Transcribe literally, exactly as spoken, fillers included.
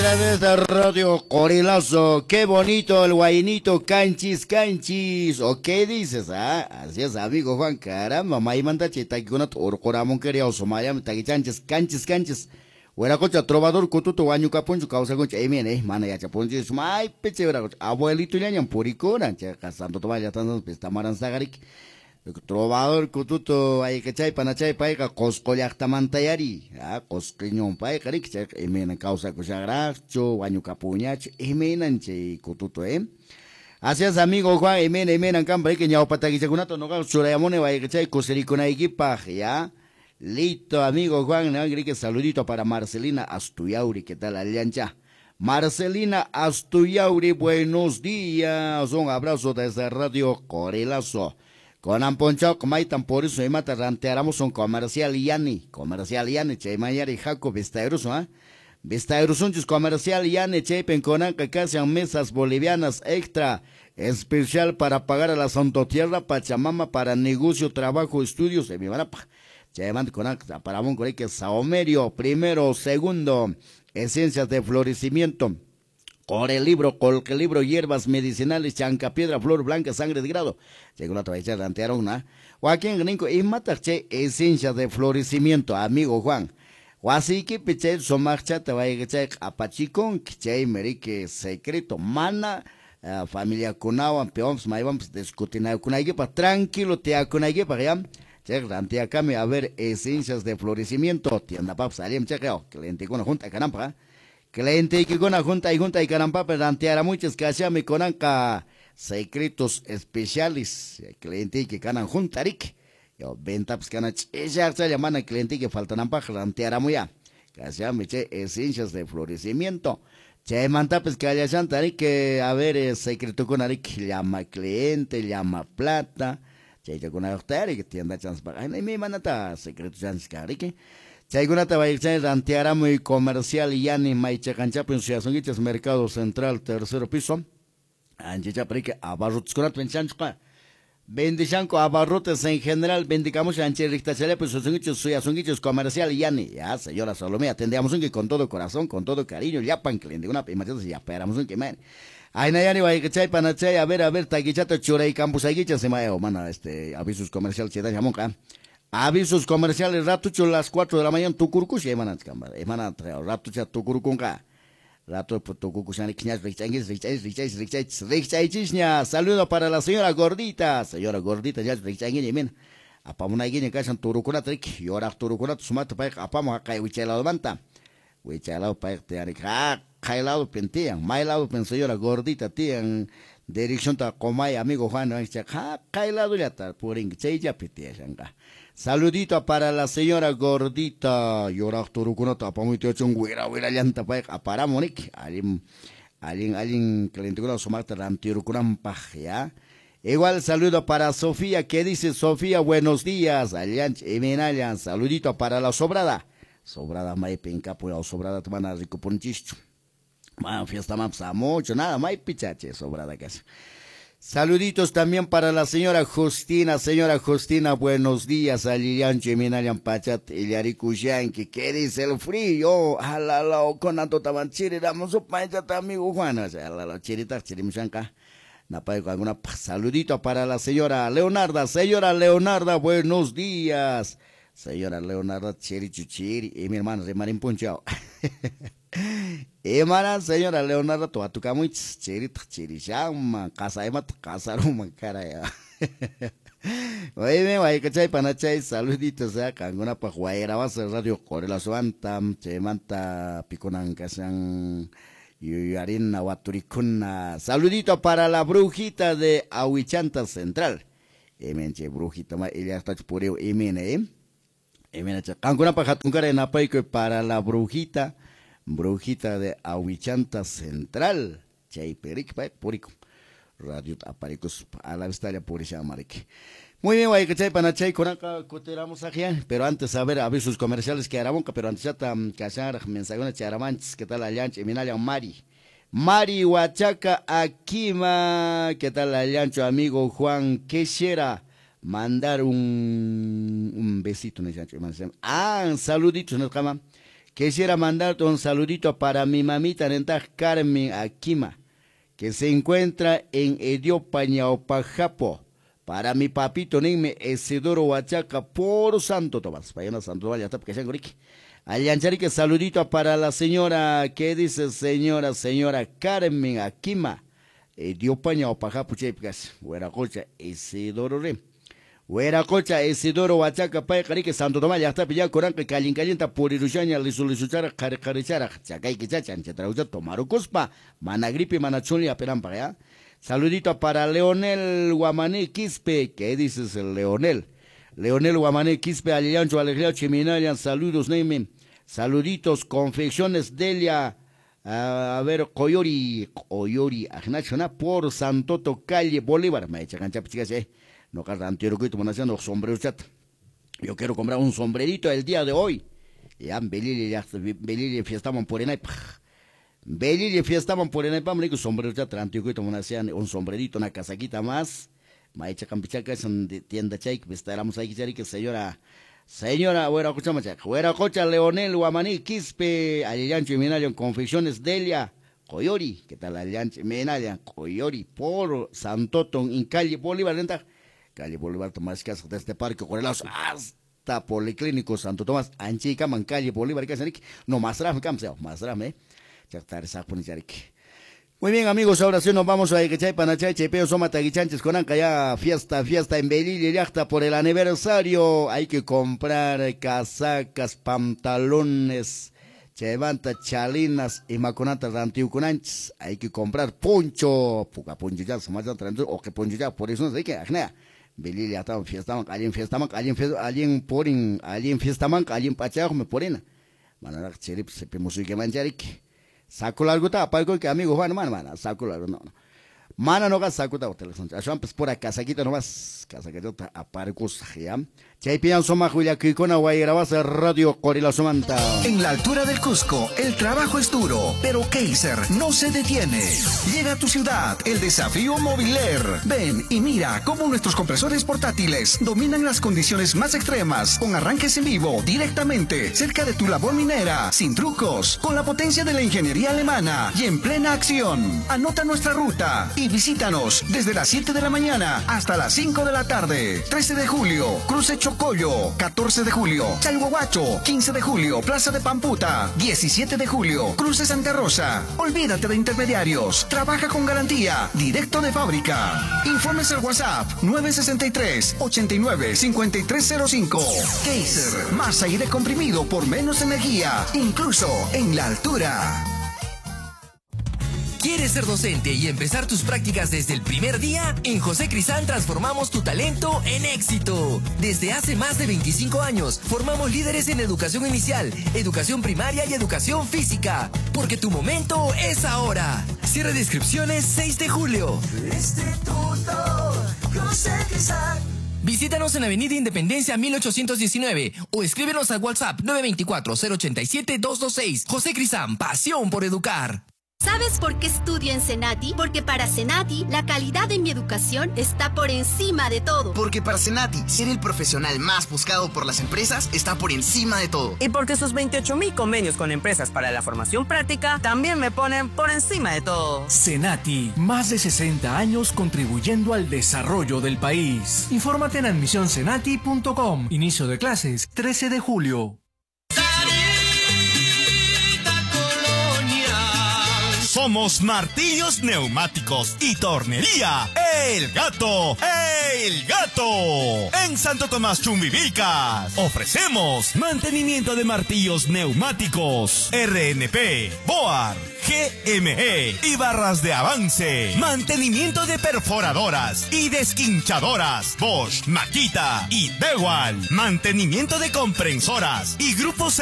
Través de Radio Corilazo, qué bonito el guainito, canchis, canchis, ¿o qué dices? Ah, así es, amigo Juan, caramba, may manda chita que una orcoramon quería o somaya, tagi chanchis, canchis, canchis. Huela cocha trovador kututu guaño capuncho, causa concha, eh, mien, eh, mana ya chapunchis, may peche, abuelito ya ñan puricona, cha, casando tomaya, tantos, pestamaran zagarik. Trovador kututo ay kachay panachay payka coscollaqtamantayari ah cosqueñon payka rikchaq imena causa kushagraqchu wañukapuñachu imenanche kututo eh así es amigo Juan imena imena kampa que ñawpatakichakunato noqa churayamuni waykachay kusirikunaykipaq ya listo amigo Juan no que saludito para Marcelina Astuyauri qué tal aliancha Marcelina Astuyauri buenos días un abrazo desde Radio Corilazo. Con Amponchao, como hay tan por eso, mata ranteáramos un comercial yani, comercial yani, che mayari jaco vistairos, ¿ah? Vistairos un comercial yani, che penconan que casi mesas bolivianas extra, especial para pagar a la Santo Tierra, Pachamama, para negocio, trabajo, estudios, de mi manapa. Che man con para un que Saomerio, primero, segundo, esencias de florecimiento. Por el libro, con el libro, hierbas medicinales, chanca, piedra, flor blanca, sangre de grado. Llegó la traviesa de Antearona. Joaquín Grinco, y matache, esencia de florecimiento, amigo Juan. Así que piche, somarcha, te va a echar a Pachicón, que merique secreto, mana, uh, familia Cunawan, peoms, maivams, discutina, Cunayepa, tranquilo, te acunaye para allá. Che, ranteacame a ver esencias de florecimiento, tienda paps, saliem, chequeo, que le enticona junta, carampa. Cliente que con la junta y junta y carampa pedanteara muchas que hacía mi conanca secretos especiales. Cliente que canan junta ric. Yo venta pues cana ella se llaman a cliente que faltan para pedanteara muy ya. Que hacía mi che esencias de florecimiento. Che manta pues que haya chanta ric que a ver el secreto con ric llama cliente, llama plata. Che yo con la doctora que tienda chance para. Ay mi manata secretos chance que Chayguna tabayichay ranteara muy comercial y yani maicha canchapi en mercado central tercero piso. Anchicha que abarrotes con atvenchanchka. Bendichanco abarrotes en general bendicamos anche richtachale pues son comercial y yani. Ya señora Salomé atendíamos un que con todo corazón, con todo cariño, ya pan cliente una imagínate ya esperamos un que man. Ay nayani baikachay panachay a ver a ver taquichato churay campus aguicha se maeo mana este avisos comercial cheda yamonka. Avisos comerciales, ratucho las cuatro de la mañana, tucurcus, y emanan, emanan, ratucha tucurcunga. Rato, tucucusani, kñas, richangis, richais, richais, richais, richais, saludo para la señora gordita, señora gordita, ya richangin, y men. Apamuna guine, casan turucuna, trick, y ahora turucuna, sumato, paik, apamo, acá, huichelado, manta. Huichelado, paik, te arik, ah, cailado, pentían, mailado, pen, señora gordita, tían, dirección ta, comay, amigo Juan, ah, cailado, ya está, puring, cheya, petían, saludito para la señora gordita. Llora turucuna tapa muy techo un güera güera llanta pa apara monik. Alin alin alin calenticuna sumarte ram turucuna ya. Igual saludo para Sofía, que dice Sofía, buenos días. Alian emenalian, saludito para la sobrada. Sobrada mai penca pues la sobrada tomana rico ponchicho. Ma fiesta más mucho nada, mai pichache sobrada que es. Saluditos también para la señora Justina, señora Justina, buenos días, a Lilian Cheminalian Pachat, Iliaricuyan, que qué dice el frío, alala, con tanto tabanchiri, damos un panchata, amigo Juan, alala, chirita, chirimushanka, napay con alguna, saludito para la señora Leonarda, señora Leonarda, buenos días, señora Leonarda, chiri chuchiri, y mi hermano de Marín Punchao. Emana señora Leonardo tu atukamu chirita chirishama casa emat casaruma cara ya. Oye me voy a cachai panachay saluditos a canguna pa guaira va a ser Radio Corilazo antam che manta piconan casan yuarina waturicuna. Saludito para la brujita de Ahuichanta Central. Emenche brujita ma ella está pureo emene. Emene canguna pa hatungare na que para la brujita brujita de Ahuichanta Central, Chay Peric, Purico, Radio Aparicos, a la vista de Purisha Maric. Muy bien, guay, que chay panachay, con acá coteramos aquí, pero antes a ver avisos comerciales que arabonca, pero antes ya tam cachar mensajones charamanches, ¿qué tal aliancho? Minalia Mari. Mari Huachaca Akima, ¿qué tal aliancho, amigo Juan? Quisiera mandar un, un besito, ¿no? Ah, saluditos, ¿no? Quisiera mandarte un saludito para mi mamita Nentaj Carmen Aquima, que se encuentra en Ediopa, Ñaupajapo. Para mi papito Nime Isidoro Huachaca por Santo Tomás. Vaya a Santo Tomás, ya está, porque ya engorique. Allancharique, saludito para la señora, ¿qué dice señora? Señora Carmen Aquima. Ediopa, Ñaupajapo, chepicas. Hueracocha, Isidoro Rem. Hueracocha, Isidoro Huachaca, Paya Carique, Santo Tomás, ya está, pillado Coranca, Calin Calienta, Puriruchaña, Lisulisuchara, Caricarichara, Chacay, Quichachan, Chetraucha, Tomaru Cuspa, Managripi, Manachuli, aperan para allá. Saludito para Leonel Guamaní Quispe. ¿Qué dices, el Leonel? Leonel Guamaní Quispe, Aliancho, Alegría, Chiminalian, saludos, Neyme. Saluditos, confecciones Delia. A, a ver, Coyori, Coyori, Agnachona, por Santoto, calle Bolívar. Me echa cancha, chicas, eh. No carta anterior que tú haciendo sombreros chat. Yo quiero comprar un sombrerito el día de hoy. Ya, Belili, ya, Belili, fiestaban por enay. Belili fiestaban por en el pam, le digo sombrero ya tranquilo, como hacían un sombrerito, una casaquita más. Maicha campichaca es una tienda chay, que estábamos ahí que señora, señora, güera cocha machaca, güera cocha Leonel Guamaní Quispe, Aliancho y Minalian, confecciones Delia, Coyori, ¿qué tal Aliancho y Minalian, Coyori, por Santoton, en calle Bolívar, lenta, calle Bolívar, Tomás Casas de este parque, Correlados, hasta Policlínico Santo Tomás, Anchica, Man, calle Bolívar, ¿qué hacen? No, más rame, camseo, más rame, muy bien, amigos, ahora sí nos vamos a Iguechay, Panachay, Chepeo, Soma, Taguichanches, Conanca, ya fiesta, fiesta en Belili, Yachta por el aniversario. Hay que comprar casacas, pantalones, chevanta, chalinas y maconatas de Antiucunanches. Hay que comprar poncho, puca poncho ya, se más o que poncho ya, por eso no sé qué, ajnea. Belili, ya estaban fiestaban, alguien fiestaban, alguien fiestaban, alguien porin, alguien fiestaban, alguien pachajo me porena. Manara, cherip, se pemusu que mancharik. Saco largo ta, palco que amigo Juan, mana, mana, saco largo, no, no. Mana no gas saco ta, hotel, son, así pues por acá, saquita nomás, casaquita, a parcos, ya. Chay pian soma Julia Kikona, Guayrabas, Radio Corila Somanta. En la altura del Cusco, el trabajo es duro, pero Kaiser no se detiene. Llega a tu ciudad el desafío Mobiler. Ven y mira cómo nuestros compresores portátiles dominan las condiciones más extremas, con arranques en vivo, directamente, cerca de tu labor minera, sin trucos, con la potencia de la ingeniería alemana y en plena acción. Anota nuestra ruta y visítanos desde las siete de la mañana hasta las cinco de la tarde. trece de julio, Cruce Chocoyo. catorce de julio, Chalhuahuacho. quince de julio, Plaza de Pamputa. diecisiete de julio, Cruce Santa Rosa. Olvídate de intermediarios. Trabaja con garantía, directo de fábrica. Informes al WhatsApp nueve sesenta y tres, ochenta y nueve, cincuenta y tres cero cinco. Kaiser, más aire comprimido por menos energía, incluso en la altura. ¿Quieres ser docente y empezar tus prácticas desde el primer día? En José Crisán transformamos tu talento en éxito. Desde hace más de veinticinco años, formamos líderes en educación inicial, educación primaria y educación física. Porque tu momento es ahora. Cierre de inscripciones seis de julio. Instituto José Crisán. Visítanos en Avenida Independencia mil ochocientos diecinueve o escríbenos al WhatsApp nueve veinticuatro, cero ochenta y siete, doscientos veintiséis. José Crisán, pasión por educar. ¿Sabes por qué estudio en Senati? Porque para Senati, la calidad en mi educación está por encima de todo. Porque para Senati, ser el profesional más buscado por las empresas está por encima de todo. Y porque sus veintiocho mil convenios con empresas para la formación práctica también me ponen por encima de todo. Senati, más de sesenta años contribuyendo al desarrollo del país. Infórmate en admisión senati punto com. Inicio de clases, trece de julio. Somos Martillos Neumáticos y Tornería El Gato, El Gato. En Santo Tomás Chumbivicas ofrecemos mantenimiento de martillos neumáticos, R N P, Boar, G M E y barras de avance. Mantenimiento de perforadoras y desquinchadoras, Bosch, Makita y Dewalt. Mantenimiento de comprensoras y grupos